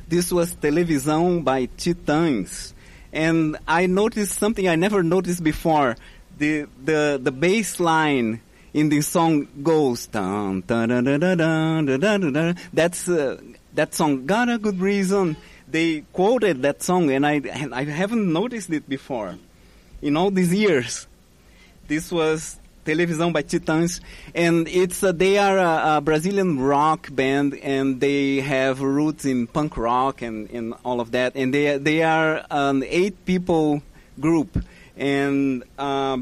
This was Televisão by Titãs. And I noticed something I never noticed before. The bass line in the song goes dun, dun, dun, dun, dun, dun, dun, dun, dun. That's that song, Got a Good Reason. They quoted that song, and I haven't noticed it before in all these years. This was Televisão by Titãs, and they are a Brazilian rock band, and they have roots in punk rock and all of that, and they are an 8-people group, and by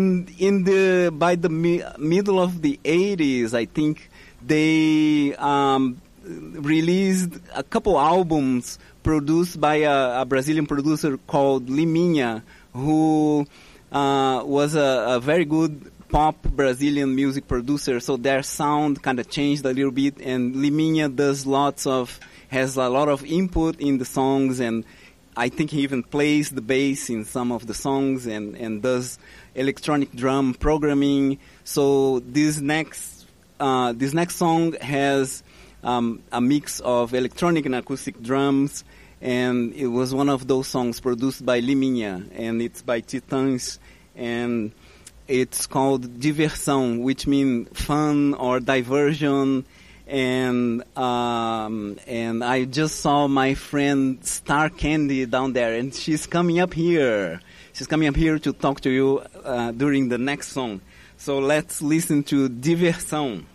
the middle of the 80s, I think they released a couple albums produced by a Brazilian producer called Liminha, who was a very good pop Brazilian music producer, so their sound kind of changed a little bit, and Liminha has a lot of input in the songs, and I think he even plays the bass in some of the songs and does electronic drum programming. So this next song has a mix of electronic and acoustic drums, and it was one of those songs produced by Liminha, and it's by Titãs, and it's called Diversão, which means fun or diversion. And I just saw my friend Star Candy down there, and she's coming up here. She's coming up here to talk to you during the next song. So let's listen to Diversão.